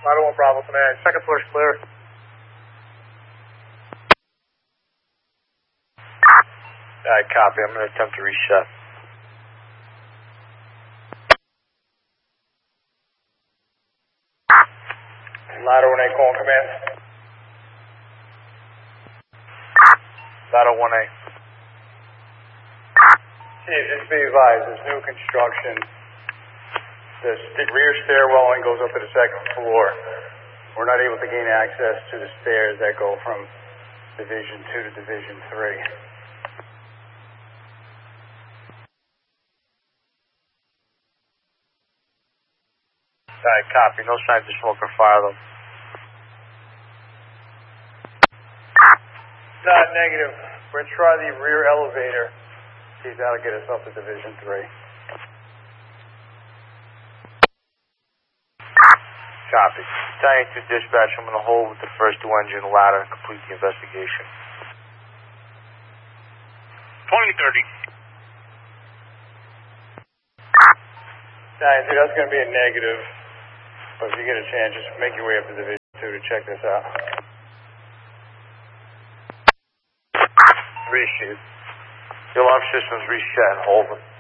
Ladder 1 Bravo Command. Second floor is clear. Alright, copy. I'm going to attempt to reset. Ladder 1A calling command. Ladder 1A. Chief, just be advised, there's new construction. The rear stairwelling goes up to the second floor. We're not able to gain access to the stairs that go from Division 2 to Division 3. Alright, copy. No signs of smoke or fire, though. Not negative. We're going to try the rear elevator. See if that'll get us up to Division 3. Copy. Battalion 2 dispatch, I'm going to hold with the first 2 engine ladder and complete the investigation. 2030. Battalion 2, that's going to be a negative. But if you get a chance, just make your way up to Division 2 to check this out. Reshoot. The alarm system's reset and hold.